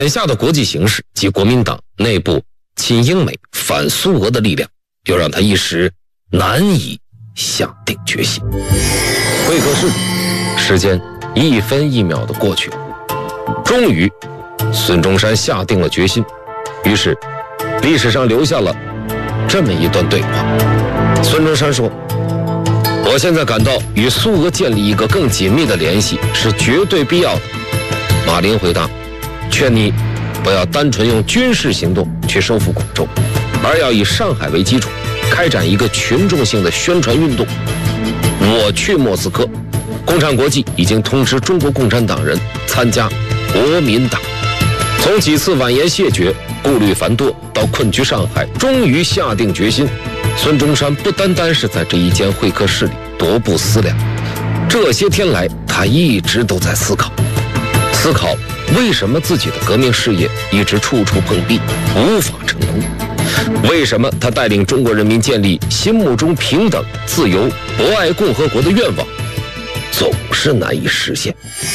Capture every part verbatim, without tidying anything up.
眼下的国际形势及国民党内部亲英美反苏俄的力量，又让他一时难以下定决心。会客室里，时间一分一秒的过去了，终于孙中山下定了决心。于是历史上留下了这么一段对话。孙中山说，我现在感到与苏俄建立一个更紧密的联系是绝对必要的。马林回答，劝你不要单纯用军事行动去收复广州，而要以上海为基础，开展一个群众性的宣传运动。我去莫斯科，共产国际已经通知中国共产党人参加国民党。从几次婉言谢绝、顾虑繁多，到困居上海，终于下定决心。孙中山不单单是在这一间会客室里踱步思量，这些天来他一直都在思考，思考为什么自己的革命事业一直处处碰壁，无法成功？为什么他带领中国人民建立心目中平等、自由、博爱共和国的愿望，总是难以实现？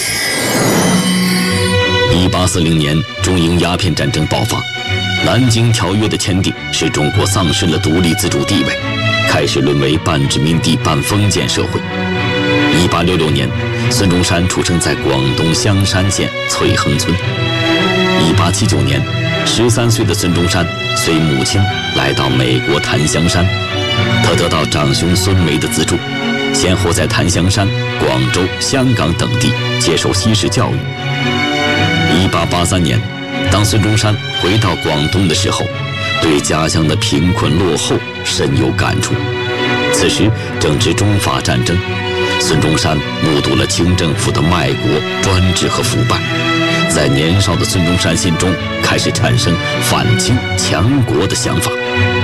一八四零年，中英鸦片战争爆发，南京条约的签订使中国丧失了独立自主地位，开始沦为半殖民地半封建社会。一八六六年，孙中山出生在广东香山县翠亨村。一八七九年，十三岁的孙中山随母亲来到美国檀香山，他得到长兄孙梅的资助，先后在檀香山、广州、香港等地接受西式教育。一八八三年，当孙中山回到广东的时候，对家乡的贫困落后深有感触。此时正值中法战争，孙中山目睹了清政府的卖国、专制和腐败，在年少的孙中山心中开始产生反清强国的想法。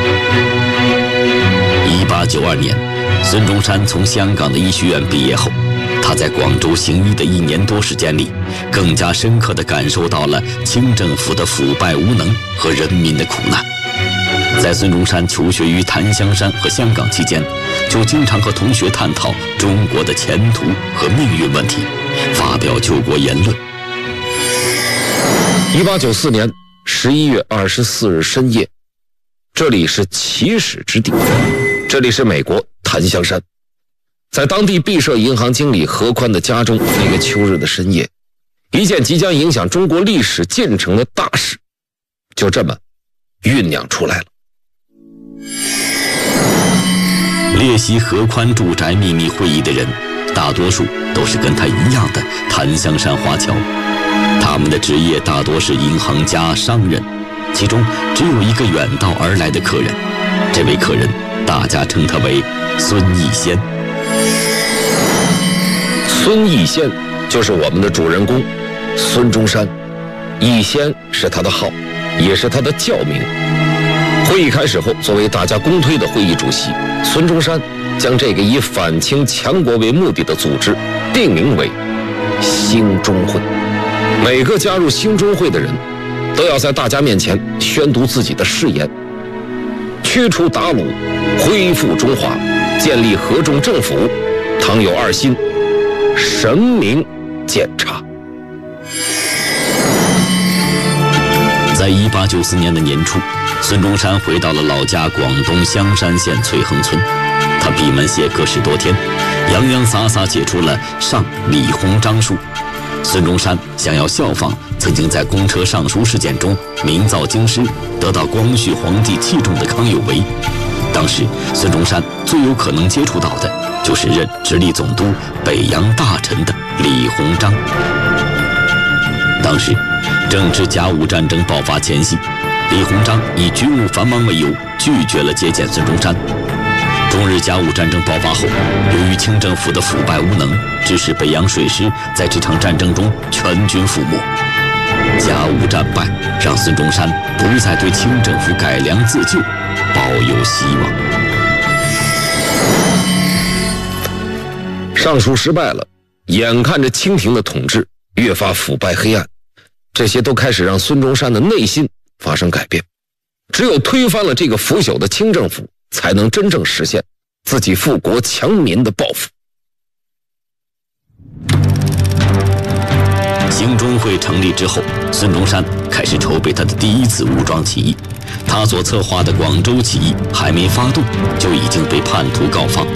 一八九二年，孙中山从香港的医学院毕业后，他在广州行医的一年多时间里，更加深刻地感受到了清政府的腐败无能和人民的苦难。在孙中山求学于檀香山和香港期间，就经常和同学探讨中国的前途和命运问题，发表救国言论。 一八九四年十一月二十四日深夜，这里是起始之地，这里是美国檀香山。在当地毕设银行经理何宽的家中，那个秋日的深夜，一件即将影响中国历史进程的大事就这么酝酿出来了。 列席何宽住宅秘密会议的人，大多数都是跟他一样的檀香山华侨，他们的职业大多是银行家、商人，其中只有一个远道而来的客人，这位客人大家称他为孙逸仙。 孙逸仙就是我们的主人公孙中山，逸仙是他的号，也是他的教名。会议开始后，作为大家公推的会议主席，孙中山将这个以反清强国为目的的组织定名为兴中会。每个加入兴中会的人都要在大家面前宣读自己的誓言：驱除鞑虏，恢复中华，建立合众政府，倘有二心，神明检查。 在一八九四年的年初，孙中山回到了老家广东香山县翠亨村，他闭门谢客十多天，洋洋洒洒写出了《上李鸿章书》。孙中山想要效仿曾经在公车上书事件中名噪京师、得到光绪皇帝器重的康有为。当时孙中山最有可能接触到的就是任直隶总督、北洋大臣的李鸿章。当时正值甲午战争爆发前夕，李鸿章以军务繁忙为由，拒绝了接见孙中山。中日甲午战争爆发后，由于清政府的腐败无能，致使北洋水师在这场战争中全军覆没。甲午战败让孙中山不再对清政府改良自救抱有希望。 上书失败了，眼看着清廷的统治越发腐败黑暗，这些都开始让孙中山的内心发生改变。只有推翻了这个腐朽的清政府，才能真正实现自己富国强民的抱负。 兴中会成立之后，孙中山开始筹备他的第一次武装起义。他所策划的广州起义还没发动，就已经被叛徒告发。